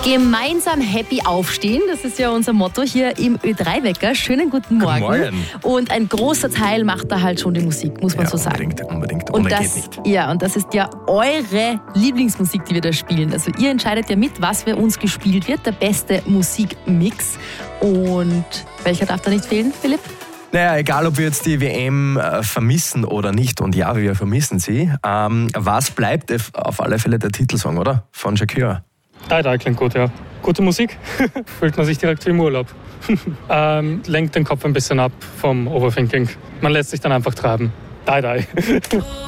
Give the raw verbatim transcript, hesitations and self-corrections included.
Gemeinsam happy aufstehen, das ist ja unser Motto hier im Ö drei Wecker. Schönen guten Morgen. Guten Morgen. Und ein großer Teil macht da halt schon die Musik, muss man Ja, so sagen. Unbedingt, unbedingt. Und Ohne das, geht nicht. ja, und das ist ja eure Lieblingsmusik, die wir da spielen. Also ihr entscheidet ja mit, was für uns gespielt wird, der beste Musikmix. Und welcher darf da nicht fehlen, Philipp? Naja, egal ob wir jetzt die W M äh, vermissen oder nicht, und ja, wir vermissen sie, ähm, was bleibt auf alle Fälle der Titelsong, oder? Von Shakira. Die Die klingt gut, ja. Gute Musik, fühlt man sich direkt wie im Urlaub. ähm, lenkt den Kopf ein bisschen ab vom Overthinking. Man lässt sich dann einfach treiben. Die Die.